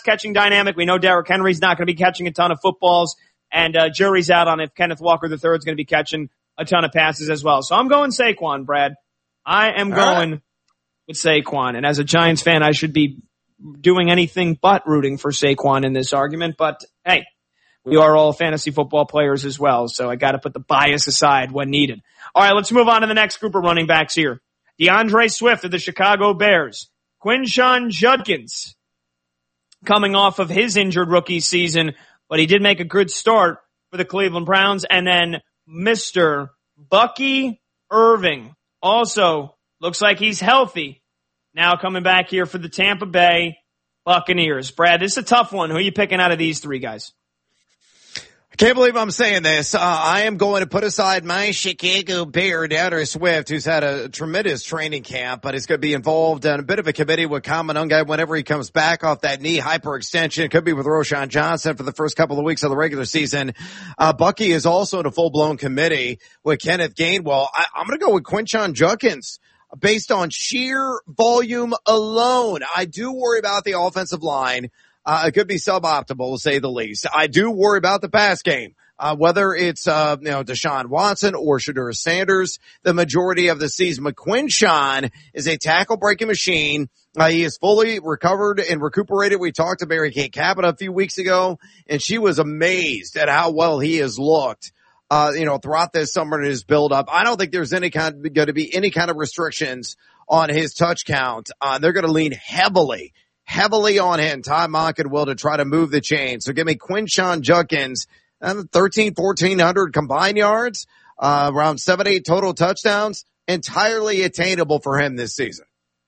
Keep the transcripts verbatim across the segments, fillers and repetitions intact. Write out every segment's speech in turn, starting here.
catching dynamic. We know Derrick Henry's not going to be catching a ton of footballs, and uh, jury's out on if Kenneth Walker the third is going to be catching a ton of passes as well. So I'm going Saquon, Brad. I am All going right. with Saquon. And as a Giants fan, I should be doing anything but rooting for Saquon in this argument. But, hey, we are all fantasy football players as well, so I got to put the bias aside when needed. All right, let's move on to the next group of running backs here. DeAndre Swift of the Chicago Bears. Quinshon Judkins coming off of his injured rookie season, but he did make a good start for the Cleveland Browns. And then Mister Bucky Irving also looks like he's healthy. Now coming back here for the Tampa Bay Buccaneers. Brad, this is a tough one. Who are you picking out of these three guys? I can't believe I'm saying this. Uh, I am going to put aside my Chicago Bear, DeAndre Swift, who's had a tremendous training camp, but is going to be involved in a bit of a committee with Kamanunga whenever he comes back off that knee hyperextension. Could be with Roshan Johnson for the first couple of weeks of the regular season. Uh, Bucky is also in a full-blown committee with Kenneth Gainwell. I, I'm going to go with Quinshon Judkins. Based on sheer volume alone, I do worry about the offensive line. Uh, it could be suboptimal, to say the least. I do worry about the pass game, uh, whether it's, uh, you know, Deshaun Watson or Shedeur Sanders the majority of the season. McQuinshon is a tackle breaking machine. Uh, he is fully recovered and recuperated. We talked to Mary Kate Capita a few weeks ago, and she was amazed at how well he has looked, uh, you know, throughout this summer and his build up. I don't think there's any kind, going to be any kind of restrictions on his touch count. Uh, they're going to lean heavily heavily on him, Ty Mock and Will, to try to move the chain. So give me Quinshon Judkins, uh, thirteen, fourteen hundred combined yards, uh, around seven, eight total touchdowns, entirely attainable for him this season.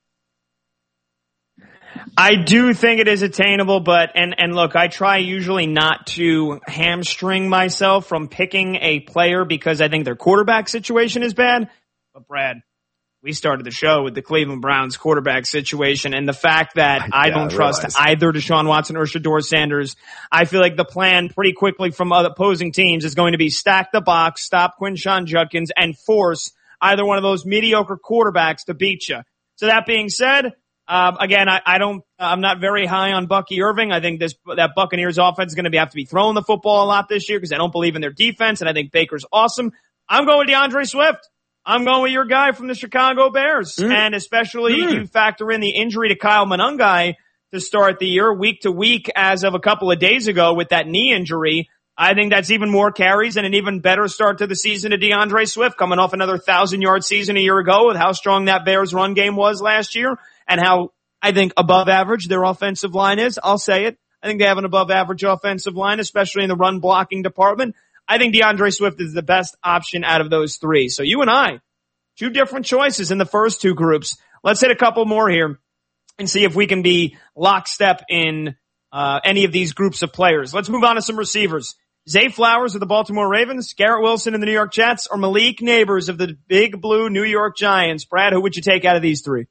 I do think it is attainable, but, and, and look, I try usually not to hamstring myself from picking a player because I think their quarterback situation is bad. But Brad, we started the show with the Cleveland Browns quarterback situation and the fact that I, I don't I trust realize. either Deshaun Watson or Shedeur Sanders. I feel like the plan pretty quickly from other opposing teams is going to be stack the box, stop Quinshon Judkins, and force either one of those mediocre quarterbacks to beat you. So that being said, um, again, I, I don't, I'm not very high on Bucky Irving. I think this, that Buccaneers offense is going to be, have to be throwing the football a lot this year because I don't believe in their defense and I think Baker's awesome. I'm going with DeAndre Swift. I'm going with your guy from the Chicago Bears. Mm. And especially mm. you factor in the injury to Kyle Monangai to start the year week to week as of a couple of days ago with that knee injury. I think that's even more carries and an even better start to the season to DeAndre Swift coming off another thousand yard season a year ago with how strong that Bears run game was last year and how I think above average their offensive line is. I'll say it. I think they have an above average offensive line, especially in the run blocking department. I think DeAndre Swift is the best option out of those three. So you and I, two different choices in the first two groups. Let's hit a couple more here and see if we can be lockstep in uh any of these groups of players. Let's move on to some receivers. Zay Flowers of the Baltimore Ravens, Garrett Wilson in the New York Jets, or Malik Neighbors of the Big Blue New York Giants. Brad, who would you take out of these three?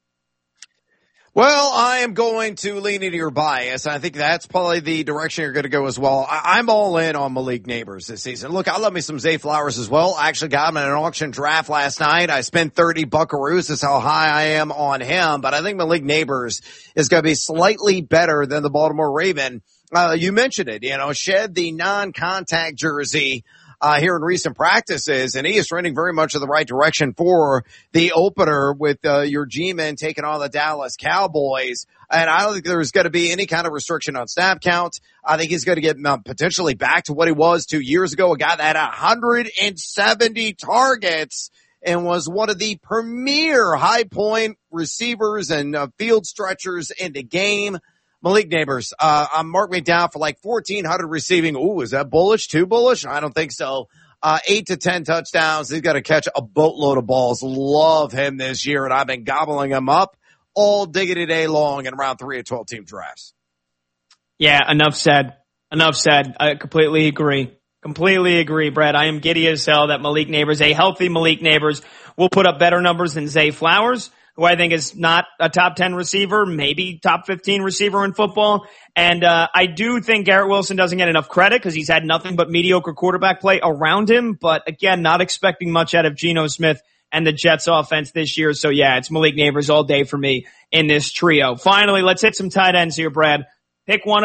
Well, I am going to lean into your bias. I think that's probably the direction you're going to go as well. I- I'm all in on Malik Neighbors this season. Look, I love me some Zay Flowers as well. I actually got him in an auction draft last night. I spent thirty buckaroos. That's how high I am on him. But I think Malik Neighbors is going to be slightly better than the Baltimore Raven. Uh, you mentioned it, you know, shed the non-contact jersey Uh, here in recent practices, and he is trending very much in the right direction for the opener with uh, your G-men taking on the Dallas Cowboys. And I don't think there's going to be any kind of restriction on snap count. I think he's going to get uh, potentially back to what he was two years ago, a guy that had one hundred seventy targets and was one of the premier high point receivers and uh, field stretchers in the game. Malik Neighbors, uh, I'm marking me down for like fourteen hundred receiving. Ooh, is that bullish? Too bullish? I don't think so. Uh, eight to ten touchdowns. He's got to catch a boatload of balls. Love him this year, and I've been gobbling him up all diggity day long in round three of twelve team drafts. Yeah, enough said. Enough said. I completely agree. Completely agree, Brad. I am giddy as hell that Malik Neighbors, a healthy Malik Neighbors, will put up better numbers than Zay Flowers, who I think is not a top ten receiver, maybe top fifteen receiver in football. And uh I do think Garrett Wilson doesn't get enough credit because he's had nothing but mediocre quarterback play around him. But again, not expecting much out of Geno Smith and the Jets offense this year. So yeah, it's Malik Neighbors all day for me in this trio. Finally, let's hit some tight ends here, Brad. Pick one